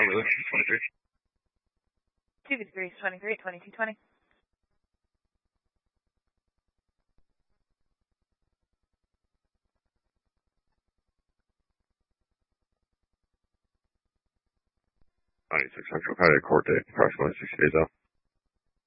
Lewis, 23. 2 degrees 23, 2220. Central, had a court date approximately 60 days out.